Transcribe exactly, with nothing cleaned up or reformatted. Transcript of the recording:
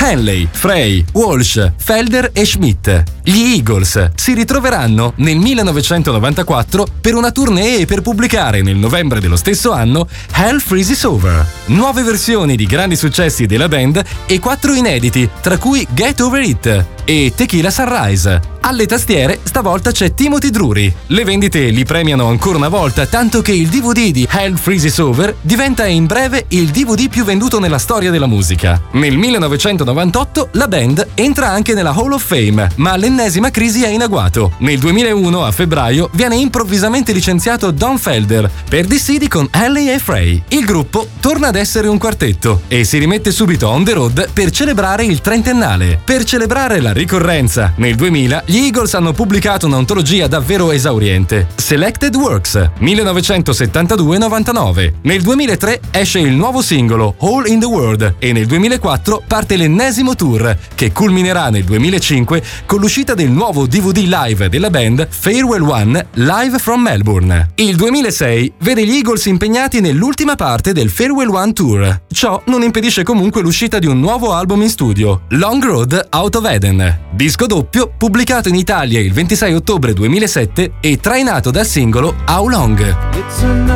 Henley, Frey, Walsh, Felder e Schmidt. Gli Eagles si ritroveranno nel millenovecentonovantaquattro per una tournée e per pubblicare nel novembre dello stesso anno Hell Freezes Over. Nuove versioni di grandi successi della band e quattro inediti, tra cui Get Over It e Tequila Sunrise. Alle tastiere stavolta c'è Timothy Drury. Le vendite li premiano ancora una volta, tanto che il D V D di Hell Freezes Over diventa in breve il D V D più venduto nella storia della musica. Nel millenovecentonovantotto la band entra anche nella Hall of Fame, ma l'ennesima crisi è in agguato. Nel duemilauno, a febbraio, viene improvvisamente licenziato Don Felder per dissidi con Henley e Frey. Il gruppo torna ad essere un quartetto e si rimette subito on the road per celebrare il trentennale. Per celebrare la ricorrenza, nel duemila gli Eagles hanno pubblicato un'antologia davvero esauriente, Selected Works millenovecentosettantadue novantanove. Nel duemilatré esce il nuovo singolo All in the World e nel duemilaquattro parte l'ennesimo tour, che culminerà nel duemilacinque con l'uscita del nuovo D V D live della band Farewell One Live from Melbourne. Il duemilasei vede gli Eagles impegnati nell'ultima parte del Farewell One Tour. Ciò non impedisce comunque l'uscita di un nuovo album in studio, Long Road Out of Eden, disco doppio pubblicato in Italia il ventisei ottobre duemilasette e trainato dal singolo How Long.